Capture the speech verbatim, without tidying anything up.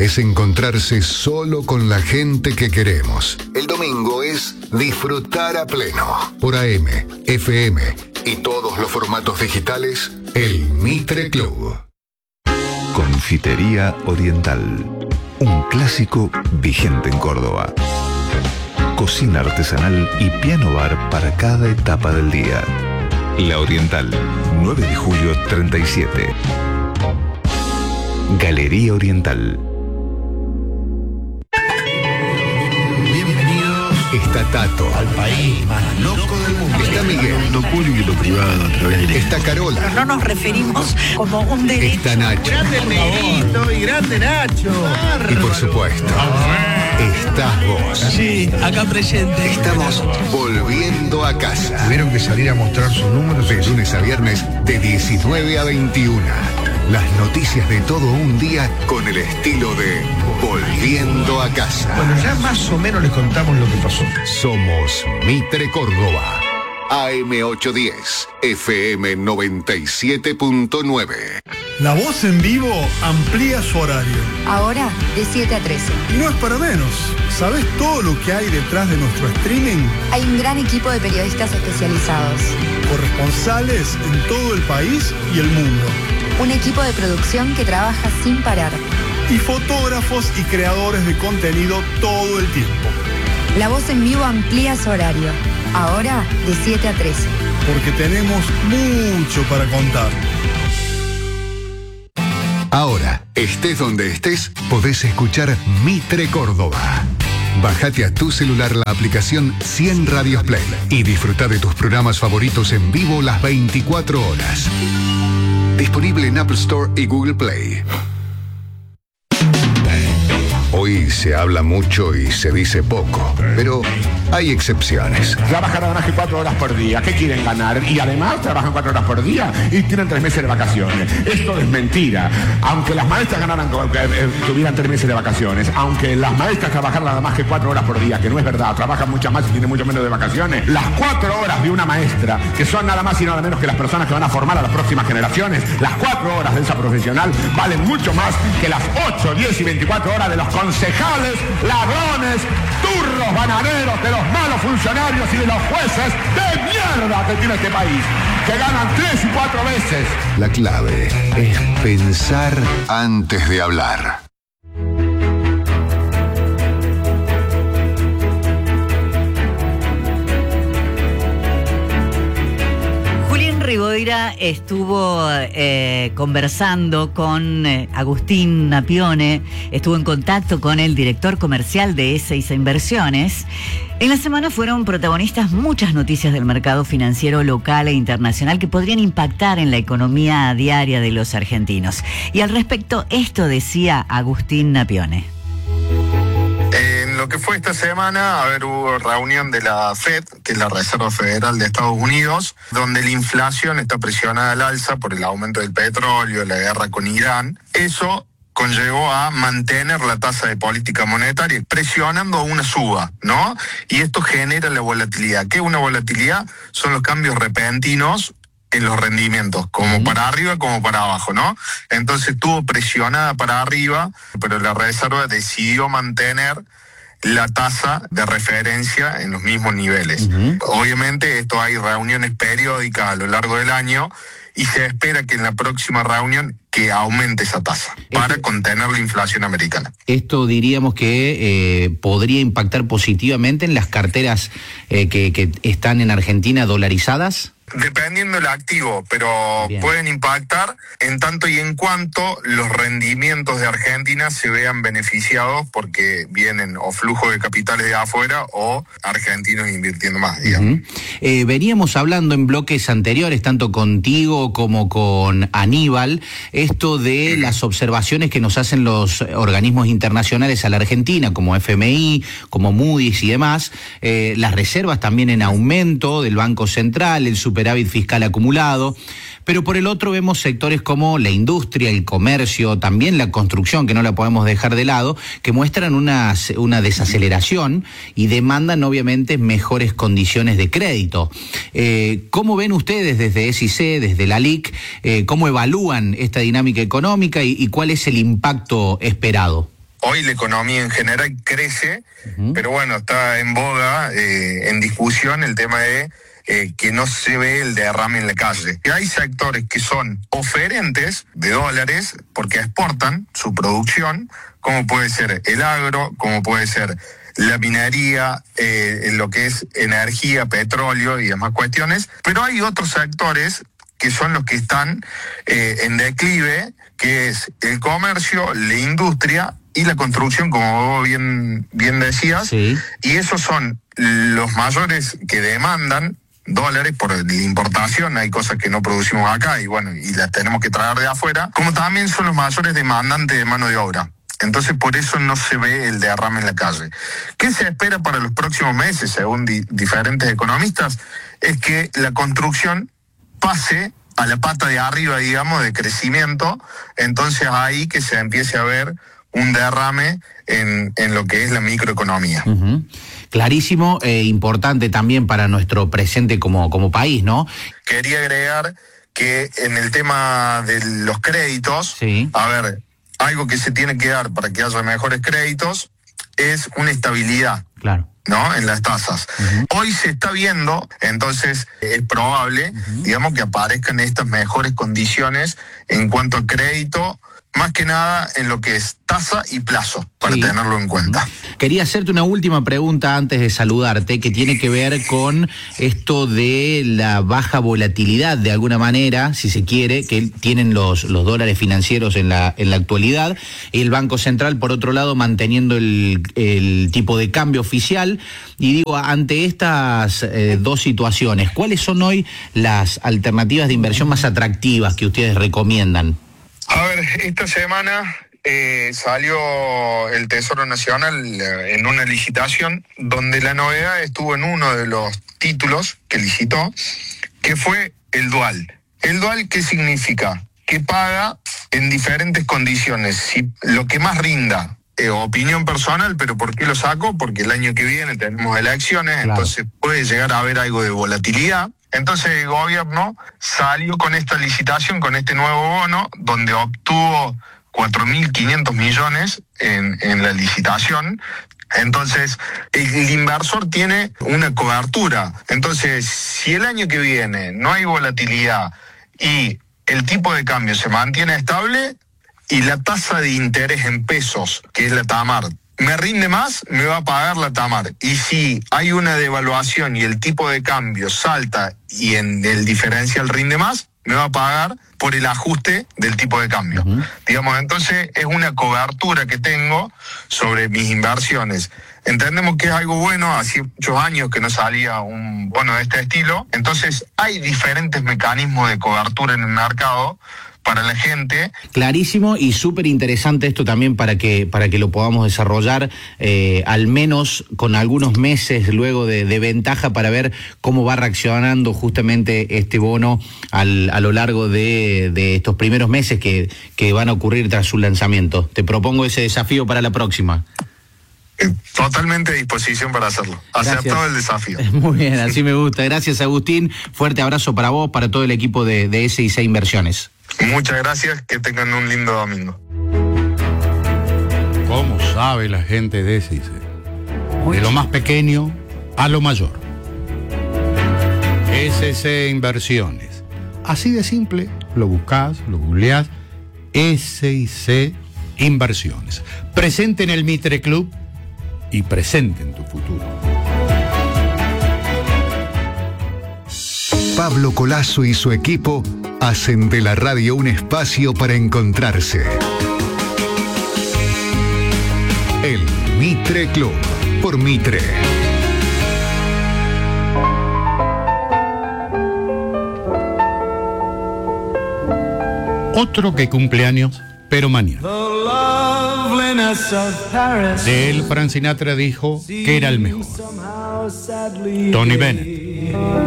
es encontrarse solo con la gente que queremos. El domingo es disfrutar a pleno. Por A M, F M y todos los formatos digitales, el Mitre Club. Confitería Oriental. Un clásico vigente en Córdoba. Cocina artesanal y piano bar para cada etapa del día. La Oriental, nueve de julio treinta y siete. Galería Oriental. Bienvenidos. Está Tato. Al país más loco del mundo. Está Miguel. Lo público y lo privado a través de... Está Carola. Pero no nos referimos como un derecho. Está Nacho. Grande el negrito y grande Nacho. Y por supuesto, estás vos. Sí, acá presente. Estamos volviendo a casa. Tuvieron que salir a mostrar sus números. De lunes a viernes, de diecinueve a veintiuna. Las noticias de todo un día con el estilo de Volviendo a Casa. Bueno, ya más o menos les contamos lo que pasó. Somos Mitre Córdoba. A M ochocientos diez, F M noventa y siete punto nueve. La Voz en Vivo amplía su horario. Ahora de siete a trece. Y no es para menos. ¿Sabes todo lo que hay detrás de nuestro streaming? Hay un gran equipo de periodistas especializados. Corresponsales en todo el país y el mundo. Un equipo de producción que trabaja sin parar. Y fotógrafos y creadores de contenido todo el tiempo. La Voz en Vivo amplía su horario. Ahora de siete a trece. Porque tenemos mucho para contar. Ahora, estés donde estés, podés escuchar Mitre Córdoba. Bájate a tu celular la aplicación cien Radios Play y disfruta de tus programas favoritos en vivo las veinticuatro horas. Disponible en Apple Store y Google Play. Hoy se habla mucho y se dice poco, pero hay excepciones. Trabajan nada más que cuatro horas por día. ¿Qué quieren ganar? Y además trabajan cuatro horas por día y tienen tres meses de vacaciones. Esto es mentira. Aunque las maestras ganaran, eh, tuvieran tres meses de vacaciones, aunque las maestras trabajaran nada más que cuatro horas por día, que no es verdad, trabajan muchas más y tienen mucho menos de vacaciones, las cuatro horas de una maestra, que son nada más y nada menos que las personas que van a formar a las próximas generaciones, las cuatro horas de esa profesional valen mucho más que las ocho, diez y veinticuatro horas de los concejales, ladrones, turros, bananeros, de los malos funcionarios y de los jueces de mierda que tiene este país, que ganan tres y cuatro veces. La clave es pensar antes de hablar. Riboira estuvo eh, conversando con eh, Agustín Napione, estuvo en contacto con el director comercial de Ezeiza Inversiones. En la semana fueron protagonistas muchas noticias del mercado financiero local e internacional que podrían impactar en la economía diaria de los argentinos. Y al respecto, esto decía Agustín Napione. Lo que fue esta semana, a ver, hubo reunión de la Fed, que es la Reserva Federal de Estados Unidos, donde la inflación está presionada al alza por el aumento del petróleo, la guerra con Irán. Eso conllevó a mantener la tasa de política monetaria, presionando a una suba, ¿no? Y esto genera la volatilidad. ¿Qué es una volatilidad? Son los cambios repentinos en los rendimientos, como para arriba como para abajo, ¿no? Entonces estuvo presionada para arriba, pero la Reserva decidió mantener la tasa de referencia en los mismos niveles. Uh-huh. Obviamente esto hay reuniones periódicas a lo largo del año y se espera que en la próxima reunión que aumente esa tasa para este, contener la inflación americana. Esto diríamos que eh, podría impactar positivamente en las carteras eh, que, que están en Argentina dolarizadas. Dependiendo del activo, pero Bien. pueden impactar en tanto y en cuanto los rendimientos de Argentina se vean beneficiados porque vienen o flujos de capitales de afuera o argentinos invirtiendo más, digamos. Uh-huh. eh, veníamos hablando en bloques anteriores, tanto contigo como con Aníbal, esto de uh-huh. las observaciones que nos hacen los organismos internacionales a la Argentina, como F M I, como Moody's y demás, eh, las reservas también en aumento del Banco Central, el super superávit fiscal acumulado, pero por el otro vemos sectores como la industria, el comercio, también la construcción, que no la podemos dejar de lado, que muestran una, una desaceleración y demandan obviamente mejores condiciones de crédito. Eh, ¿Cómo ven ustedes desde S I C, desde la L I C, eh, cómo evalúan esta dinámica económica y, y cuál es el impacto esperado? hoy la economía en general crece, uh-huh. pero bueno, está en boga, eh, en discusión el tema de eh, que no se ve el derrame en la calle. Y hay sectores que son oferentes de dólares porque exportan su producción, como puede ser el agro, como puede ser la minería, eh, lo que es energía, petróleo y demás cuestiones, pero hay otros sectores que son los que están eh, en declive, que es el comercio, la industria y la construcción, como vos bien, bien decías, sí. Y esos son los mayores que demandan dólares por la importación. Hay cosas que no producimos acá y bueno, y las tenemos que traer de afuera, como también son los mayores demandantes de mano de obra. Entonces por eso no se ve el derrame en la calle. ¿Qué se espera para los próximos meses, según di- diferentes economistas? Es que la construcción pase a la pata de arriba, digamos, de crecimiento, entonces ahí que se empiece a ver un derrame en, en lo que es la microeconomía. Uh-huh. Clarísimo e importante también para nuestro presente como, como país, ¿no? Quería agregar que en el tema de los créditos, sí. a ver, algo que se tiene que dar para que haya mejores créditos es una estabilidad. Claro. ¿No? En las tasas. Uh-huh. Hoy se está viendo, entonces es probable, uh-huh. digamos, que aparezcan estas mejores condiciones en cuanto a crédito, más que nada en lo que es tasa y plazo, para sí. tenerlo en cuenta. Quería hacerte una última pregunta antes de saludarte, que tiene que ver con esto de la baja volatilidad, de alguna manera, si se quiere, que tienen los, los dólares financieros en la, en la actualidad, y el Banco Central, por otro lado, manteniendo el, el tipo de cambio oficial. Y digo, ante estas eh, dos situaciones, ¿cuáles son hoy las alternativas de inversión más atractivas que ustedes recomiendan? A ver, esta semana eh, salió el Tesoro Nacional eh, en una licitación donde la novedad estuvo en uno de los títulos que licitó, que fue el dual. ¿El dual qué significa? Que paga en diferentes condiciones. Si lo que más rinda, eh, opinión personal, pero ¿por qué lo saco? Porque el año que viene tenemos elecciones, claro. Entonces puede llegar a haber algo de volatilidad. Entonces el gobierno salió con esta licitación, con este nuevo bono, donde obtuvo cuatro mil quinientos millones en, en la licitación. Entonces el, el inversor tiene una cobertura. Entonces, si el año que viene no hay volatilidad y el tipo de cambio se mantiene estable y la tasa de interés en pesos, que es la TAMAR, me rinde más, me va a pagar la TAMAR. Y si hay una devaluación y el tipo de cambio salta y en el diferencial rinde más, me va a pagar por el ajuste del tipo de cambio. Uh-huh. Digamos, entonces es una cobertura que tengo sobre mis inversiones. Entendemos que es algo bueno, hace muchos años que no salía un bono de este estilo. Entonces hay diferentes mecanismos de cobertura en el mercado para la gente. Clarísimo y súper interesante esto también para que para que lo podamos desarrollar eh, al menos con algunos meses luego de, de ventaja para ver cómo va reaccionando justamente este bono al, a lo largo de, de estos primeros meses que, que van a ocurrir tras su lanzamiento. Te propongo ese desafío para la próxima. Totalmente a disposición para hacerlo. Aceptado el desafío. Muy bien, así me gusta. Gracias, Agustín. Fuerte abrazo para vos, para todo el equipo de, de S I C Inversiones. Muchas gracias, que tengan un lindo domingo. ¿Cómo sabe la gente de S I C? De lo más pequeño a lo mayor. S I C Inversiones. Así de simple, lo buscás, lo googleás. S I C Inversiones. Presente en el Mitre Club y presente en tu futuro. Pablo Colazo y su equipo hacen de la radio un espacio para encontrarse. El Mitre Club, por Mitre. Otro que cumple años, pero mañana. De él, Frank Sinatra dijo que era el mejor. Tony Bennett.